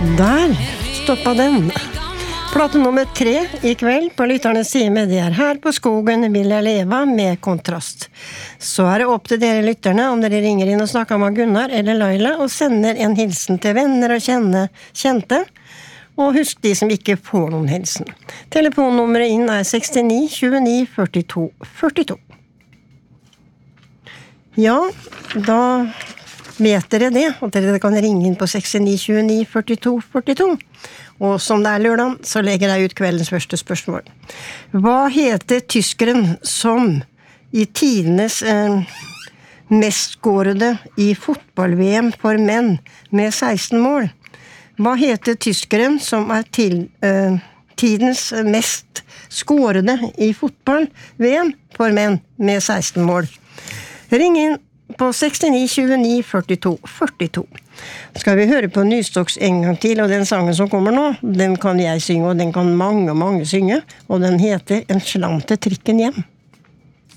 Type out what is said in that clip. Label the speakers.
Speaker 1: Der stoppet den. Plate nummer 3 I kveld på Lytternes time, det her på Skogen vil jeg leve med kontrast. Så det opp til dere lytterne om dere ringer inn og snakker med Gunnar eller Laila og sender en hilsen til venner og kjente. Og husk de som ikke får noen hilsen. Telefonnummeret inn 69 29 42 42. Ja, da vet dere det, og dere kan ringe inn på 69 29 42 42. Og som det lørdag, så legger jeg ut kveldens første spørsmål. Hva heter tyskeren som I tidenes mest skårede I fotball-VM for menn med 16 mål? Hva heter tyskeren som tidens mest skårede I fotball-VM for menn med 16 mål? Ring inn på 69 29 42 42. Skal vi høre på Nystokks en gang til, og den sangen som kommer nå, den kan jeg synge, og den kan mange synge, og den heter En slant til trikken hjem.